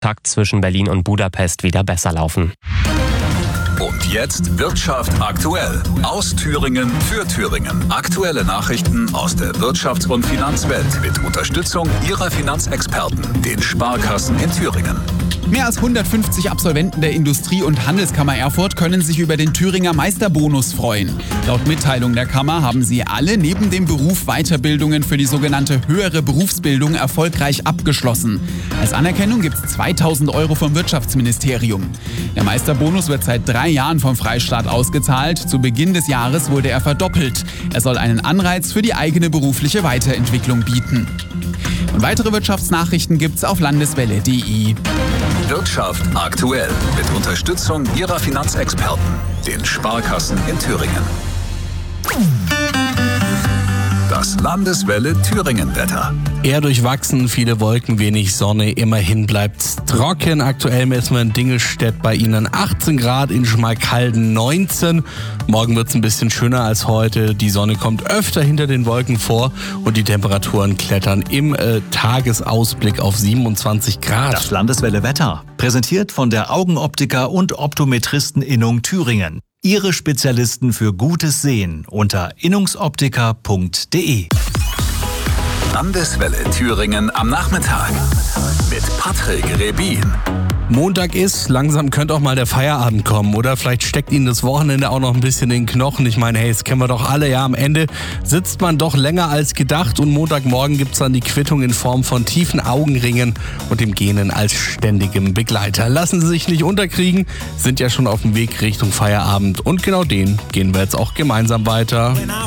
Kontakt zwischen Berlin und Budapest wieder besser laufen. Und jetzt Wirtschaft aktuell. Aus Thüringen für Thüringen. Aktuelle Nachrichten aus der Wirtschafts- und Finanzwelt mit Unterstützung Ihrer Finanzexperten, den Sparkassen in Thüringen. Mehr als 150 Absolventen der Industrie- und Handelskammer Erfurt können sich über den Thüringer Meisterbonus freuen. Laut Mitteilung der Kammer haben sie alle neben dem Beruf Weiterbildungen für die sogenannte höhere Berufsbildung erfolgreich abgeschlossen. Als Anerkennung gibt es 2.000 € vom Wirtschaftsministerium. Der Meisterbonus wird seit 3 Jahren vom Freistaat ausgezahlt. Zu Beginn des Jahres wurde er verdoppelt. Er soll einen Anreiz für die eigene berufliche Weiterentwicklung bieten. Und weitere Wirtschaftsnachrichten gibt's auf landeswelle.de. Wirtschaft aktuell mit Unterstützung Ihrer Finanzexperten, den Sparkassen in Thüringen. Das Landeswelle Thüringen-Wetter. Eher durchwachsen, viele Wolken, wenig Sonne, immerhin bleibt's trocken. Aktuell messen wir in Dingelstedt bei Ihnen 18 Grad, in Schmalkalden 19. Morgen wird's ein bisschen schöner als heute. Die Sonne kommt öfter hinter den Wolken vor und die Temperaturen klettern im Tagesausblick auf 27 Grad. Das Landeswelle Wetter, präsentiert von der Augenoptiker und Optometristen-Innung Thüringen. Ihre Spezialisten für gutes Sehen unter innungsoptiker.de. Landeswelle Thüringen am Nachmittag mit Patrick Rebin. Montag ist, langsam könnte auch mal der Feierabend kommen, oder? Vielleicht steckt Ihnen das Wochenende auch noch ein bisschen in den Knochen. Ich meine, hey, das kennen wir doch alle, ja. Am Ende sitzt man doch länger als gedacht und Montagmorgen gibt's dann die Quittung in Form von tiefen Augenringen und dem Gähnen als ständigem Begleiter. Lassen Sie sich nicht unterkriegen, sind ja schon auf dem Weg Richtung Feierabend und genau den gehen wir jetzt auch gemeinsam weiter.